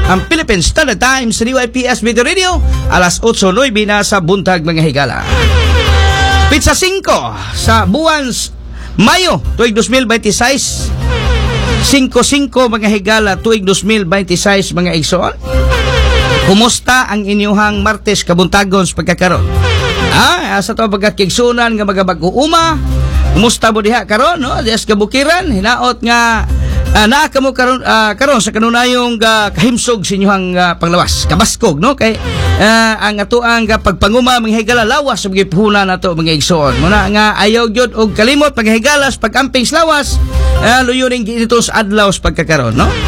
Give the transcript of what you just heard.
ang Philippine Standard Time sa DYPS Video Radio, alas 8:09 na sa buntag mga higala. Pizza 5 sa buwan Mayo tuig 2026. 5-5 mga higala tuig 2026 mga igsoon. Kumusta ang inyuhang Martes kabuntagon sa pagkakaroon? Asa to pagkakigsunan nga magabag uuma. Kumusta mo diha karon, no? Dias kabukiran, hinaot nga naa kamo karon sa kanunayong kahimsog sa inyong panglawas kabaskog, no? Kay ang atoang pagpanguma mga higala lawas sa mga puhunan nato mga igsoon muna nga ayaw gyud og kalimot mga higala sa pagamping lawas luyo ning ginito sa adlaw sa pagkakaron, no?